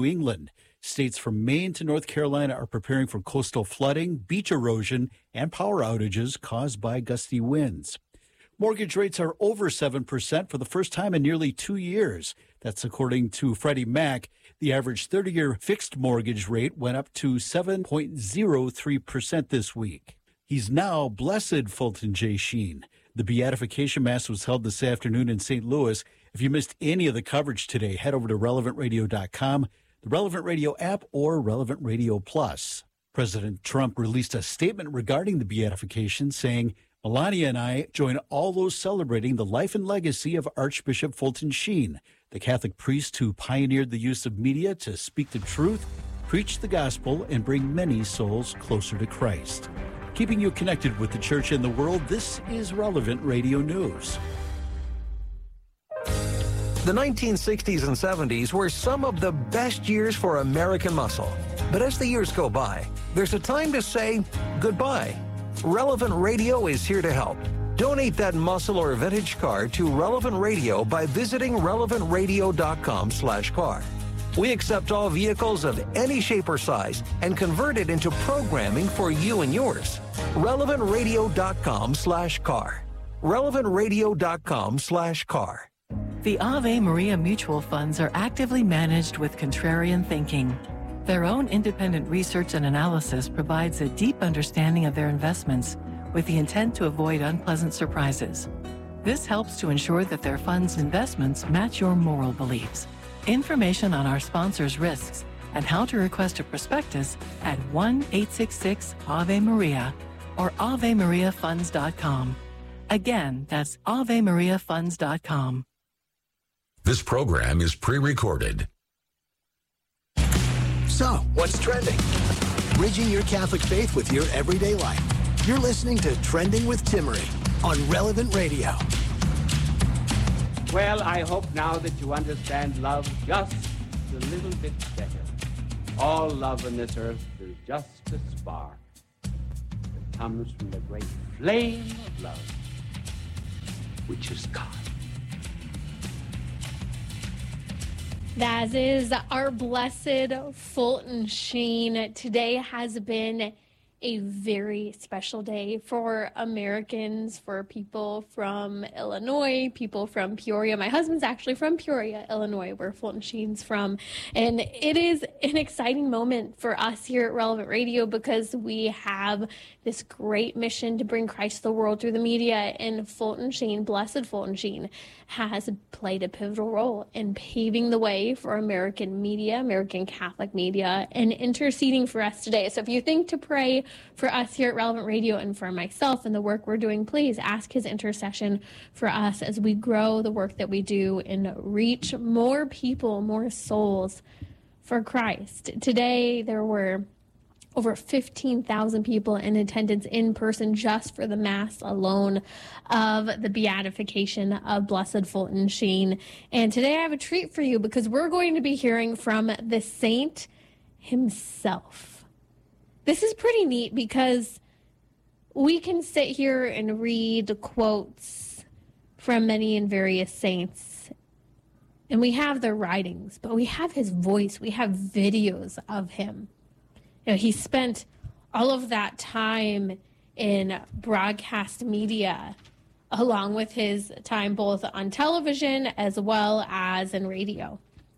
New England. States from Maine to North Carolina are preparing for coastal flooding, beach erosion, and power outages caused by gusty winds. Mortgage rates are over 7% for the first time in nearly 2 years. That's according to Freddie Mac. The average 30-year fixed mortgage rate went up to 7.03% this week. He's now Blessed Fulton J. Sheen. The Beatification Mass was held this afternoon in St. Louis. If you missed any of the coverage today, head over to relevantradio.com, the Relevant Radio app, or Relevant Radio Plus. President Trump released a statement regarding the beatification, saying, "Melania and I join all those celebrating the life and legacy of Archbishop Fulton Sheen, the Catholic priest who pioneered the use of media to speak the truth, preach the gospel, and bring many souls closer to Christ." Keeping you connected with the church and the world, this is Relevant Radio News. The 1960s and 70s were some of the best years for American muscle. But as the years go by, there's a time to say goodbye. Relevant Radio is here to help. Donate that muscle or vintage car to Relevant Radio by visiting relevantradio.com/car. We accept all vehicles of any shape or size and convert it into programming for you and yours. relevantradio.com/car. relevantradio.com/car. The Ave Maria Mutual Funds are actively managed with contrarian thinking. Their own independent research and analysis provides a deep understanding of their investments with the intent to avoid unpleasant surprises. This helps to ensure that their funds' investments match your moral beliefs. Information on our sponsors' risks and how to request a prospectus at 1-866-AVE-MARIA or AveMariaFunds.com. Again, that's AveMariaFunds.com. This program is pre-recorded. So, what's trending? Bridging your Catholic faith with your everyday life. You're listening to Trending with Timmerie on Relevant Radio. Well, I hope now that you understand love just a little bit better. All love on this earth is just a spark that comes from the great flame of love, which is God. That is our Blessed Fulton Sheen. Today has been a very special day for Americans, for people from Illinois, people from Peoria. My husband's actually from Peoria, Illinois, where Fulton Sheen's from. And it is an exciting moment for us here at Relevant Radio because we have this great mission to bring Christ to the world through the media. And Fulton Sheen, Blessed Fulton Sheen, has played a pivotal role in paving the way for American media, American Catholic media, and interceding for us today. So if you think to pray for us here at Relevant Radio and for myself and the work we're doing, please ask his intercession for us as we grow the work that we do and reach more people, more souls for Christ. Today, there were over 15,000 people in attendance in person just for the Mass alone of the beatification of Blessed Fulton Sheen. And today I have a treat for you because we're going to be hearing from the saint himself. This is pretty neat because we can sit here and read quotes from many and various saints, and we have their writings, but we have his voice. We have videos of him. You know, he spent all of that time in broadcast media, along with his time both on television as well as in radio.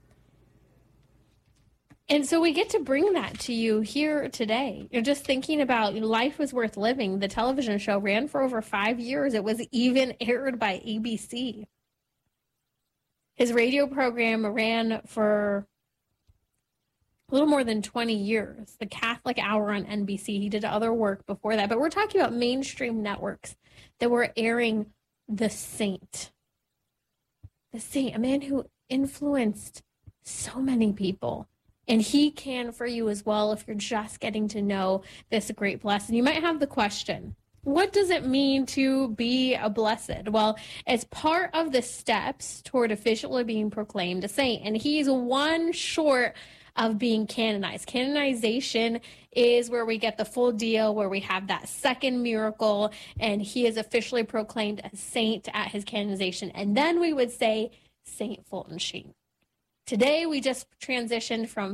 And so we get to bring that to you here today. You're just thinking about Life Was Worth Living. The television show ran for over 5 years. It was even aired by ABC. His radio program ran for a little more than 20 years. The Catholic Hour on NBC. He did other work before that. But we're talking about mainstream networks that were airing the saint. The saint, a man who influenced so many people. And he can for you as well if you're just getting to know this great blessed. You might have the question, what does it mean to be a blessed? Well, as part of the steps toward officially being proclaimed a saint, and he's one short of being canonized. Canonization is where we get the full deal, where we have that second miracle, and he is officially proclaimed a saint at his canonization. And then we would say Saint Fulton Sheen. Today, we just transitioned from